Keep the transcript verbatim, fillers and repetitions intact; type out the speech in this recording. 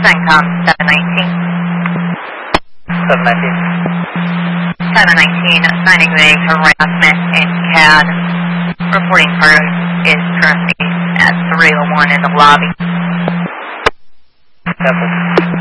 CENTCOM seven nineteen. seven nineteen. seven nineteen, signing the harassment in C A D. Reporting card is currently at three oh one in the lobby. Temple.